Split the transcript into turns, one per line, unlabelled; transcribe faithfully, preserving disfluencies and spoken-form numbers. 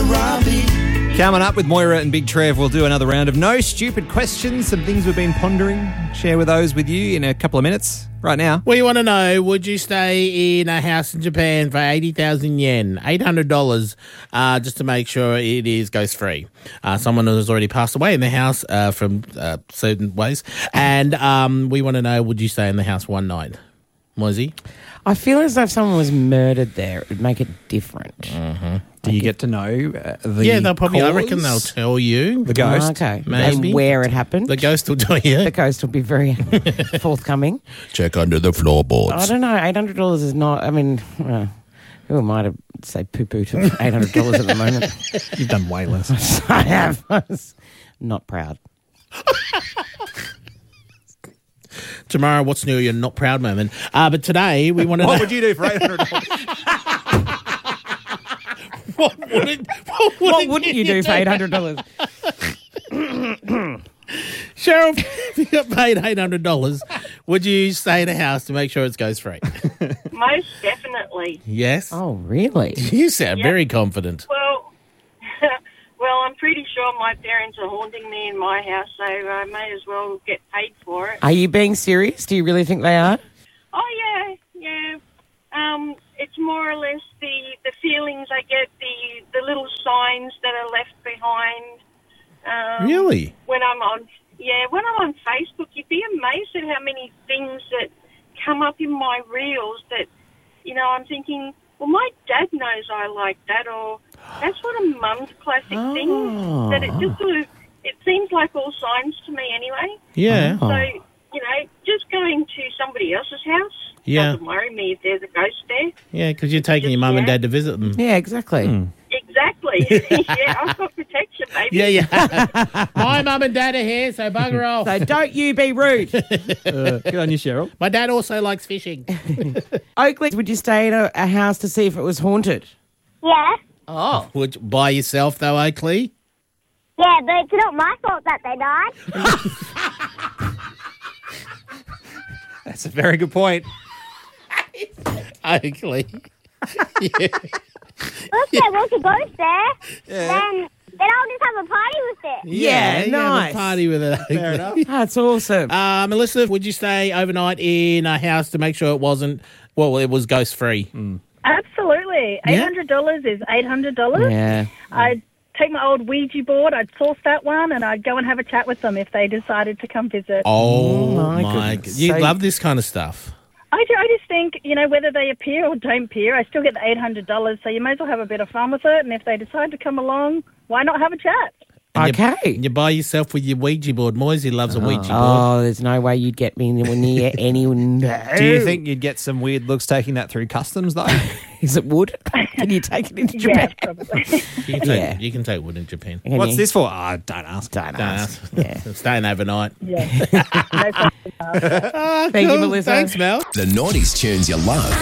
Robbie.
Coming up with Moira and Big Trev, we'll do another round of no stupid questions, some things we've been pondering. Share with those with you in a couple of minutes. Right now.
We want to know, would you stay in a house in Japan for eighty thousand yen, eight hundred dollars, uh, just to make sure it is ghost-free? Uh, someone has already passed away in the house uh, from uh, certain ways. And um, we want to know, would you stay in the house one night? Moisey?
I feel as though if someone was murdered there, it would make it different.
Mm-hmm.
Do you get to know uh, the
Yeah, they'll probably,
cause?
I reckon they'll tell you.
The ghost.
Oh, okay.
Maybe.
And where it happened.
The ghost will tell you.
The ghost will be very forthcoming.
Check under the floorboards.
I don't know. eight hundred dollars is not, I mean, uh, who am I to say poo-poo to eight hundred dollars at the moment?
You've done way less.
I have. I was not proud.
Tomorrow, what's new? Your not proud moment. Uh, but today, we want to
What
know.
would you do for eight hundred dollars?
What wouldn't, what
What
wouldn't,
wouldn't you do for eight hundred dollars?
Cheryl, if you got paid eight hundred dollars, would you stay in a house to make sure it goes free?
Most definitely.
Yes.
Oh, really?
You sound
Yep.
very confident.
Well, well, I'm pretty sure my parents are haunting me in my house, so I may as well get paid for it.
Are you being serious? Do you really think they are?
Oh, yeah, yeah. Um, it's more or less the, the feelings I get, the, the little signs that are left behind. Um,
Really?
When I'm on, yeah, when I'm on Facebook, you'd be amazed at how many things that come up in my reels that, you know, I'm thinking, well, my dad knows I like that, or that's what a mum's classic
Oh.
thing. That it just sort of, it seems like all signs to me anyway.
Yeah.
Oh.
So, you know, just going to somebody else's house
Yeah.
doesn't worry me if there's a ghost there.
Yeah, because you're taking your mum and dad to visit them.
Yeah, exactly.
Exactly. Yeah, I've got protection, baby.
Yeah, yeah. My mum and dad are here, so bugger off.
So don't you be rude.
Uh, good on you, Cheryl.
My dad also likes fishing.
Oakley, would you stay in a, a house to see if it was haunted?
Yeah.
Oh.
Would you, by yourself, though, Oakley?
Yeah, but it's not my fault that they died.
That's a very good point.
Oakley. Yeah.
If there was a ghost there, then, then I'll just have a party with it.
Yeah,
you have
nice.
a party with it. Fair enough.
That's awesome.
Uh, Melissa, would you stay overnight in a house to make sure it wasn't, well, it was ghost-free?
Absolutely.
Yeah?
eight hundred dollars is eight hundred dollars.
yeah.
I'd take my old Ouija board, I'd source that one, and I'd go and have a chat with them if they decided to come visit.
Oh,
my
my
goodness.
God. You
So-
love this kind of stuff.
I, ju- I just think, you know, whether they appear or don't appear, I still get the eight hundred dollars, so you may as well have a bit of fun with it, and if they decide to come along, why not have a chat?
And you-
Okay.
You buy yourself with your Ouija board. Moisey loves a Ouija board.
Oh, there's no way you'd get me anywhere near anyone.
Do you think you'd get some weird looks taking that through customs, though?
Is it wood? Can you take it into
Yeah,
Japan?
probably.
You can take,
Yeah.
you can take wood in Japan.
Can
What's
you?
this for? Oh, don't ask.
Don't
Don't
ask.
ask.
Yeah.
Staying overnight.
Yeah. No question asked.
Ah,
Thank you,
cool.
Melissa.
Thanks, Mel.
The nineties tunes you love.